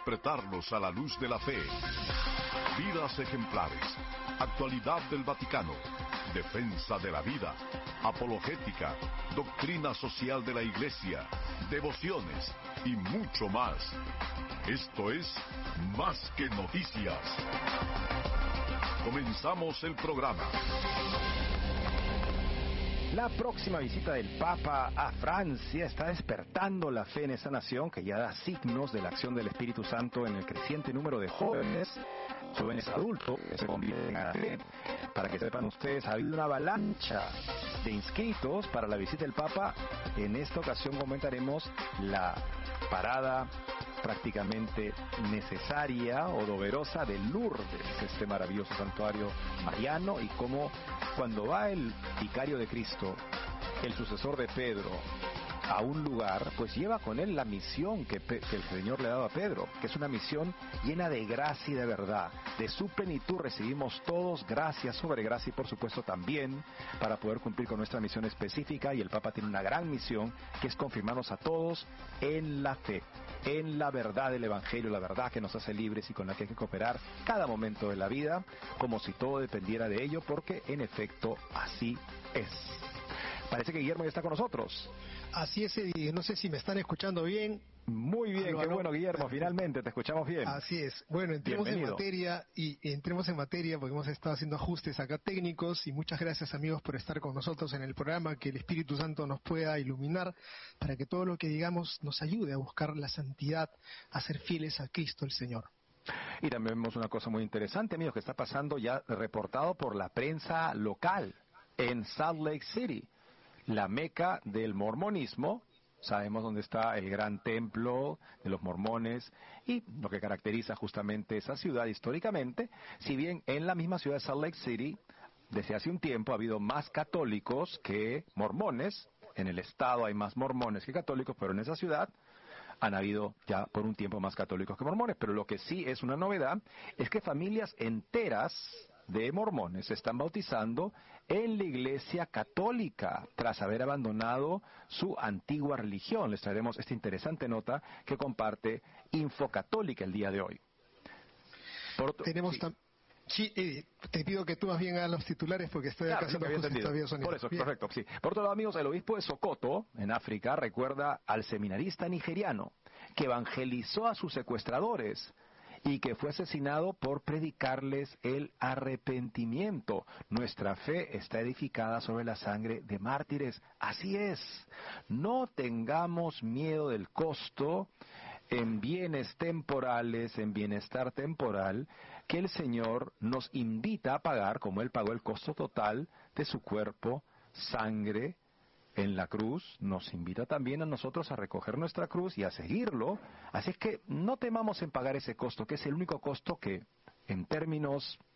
interpretarlos a la luz de la fe. Vidas ejemplares, actualidad del Vaticano, defensa de la vida, apologética, doctrina social de la Iglesia, devociones y mucho más. Esto es Más que Noticias. Comenzamos el programa. La próxima visita del Papa a Francia está despertando la fe en esa nación que ya da signos de la acción del Espíritu Santo en el creciente número de jóvenes adultos que se convierten a la fe. Para que sepan ustedes, ha habido una avalancha de inscritos para la visita del Papa. En esta ocasión comentaremos la parada prácticamente necesaria o dolorosa de Lourdes, este maravilloso santuario mariano, y cómo cuando va el vicario de Cristo, el sucesor de Pedro, a un lugar, pues lleva con él la misión que el Señor le ha dado a Pedro, que es una misión llena de gracia y de verdad. De su plenitud recibimos todos gracia sobre gracia y por supuesto también para poder cumplir con nuestra misión específica, y el Papa tiene una gran misión que es confirmarnos a todos en la fe, en la verdad del Evangelio, la verdad que nos hace libres y con la que hay que cooperar cada momento de la vida, como si todo dependiera de ello, porque en efecto así es. Parece que Guillermo ya está con nosotros. Así es, Eddie. No sé si me están escuchando bien. Muy bien, qué bueno, Guillermo. Finalmente te escuchamos bien. Así es. Bueno, entremos en materia porque hemos estado haciendo ajustes acá técnicos, y muchas gracias, amigos, por estar con nosotros en el programa. Que el Espíritu Santo nos pueda iluminar para que todo lo que digamos nos ayude a buscar la santidad, a ser fieles a Cristo el Señor. Y también vemos una cosa muy interesante, amigos, que está pasando ya reportado por la prensa local en Salt Lake City, la meca del mormonismo. Sabemos dónde está el gran templo de los mormones y lo que caracteriza justamente esa ciudad históricamente. Si bien en la misma ciudad de Salt Lake City, desde hace un tiempo ha habido más católicos que mormones. En el estado hay más mormones que católicos, pero en esa ciudad han habido ya por un tiempo más católicos que mormones. Pero lo que sí es una novedad es que familias enteras de mormones se están bautizando en la Iglesia Católica tras haber abandonado su antigua religión. Les traeremos esta interesante nota que comparte Infocatólica el día de hoy. Sí, te pido que tú más bien hagas los titulares porque estoy acá haciendo ajustes todavía sonido. Por eso, bien. correcto, sí. Por otro lado, amigos, el obispo de Sokoto, en África, recuerda al seminarista nigeriano que evangelizó a sus secuestradores y que fue asesinado por predicarles el arrepentimiento. Nuestra fe está edificada sobre la sangre de mártires. Así es. No tengamos miedo del costo en bienes temporales, en bienestar temporal, que el Señor nos invita a pagar, como Él pagó el costo total de su cuerpo, sangre, en la cruz. Nos invita también a nosotros a recoger nuestra cruz y a seguirlo. Así es que no temamos en pagar ese costo, que es el único costo que, en términos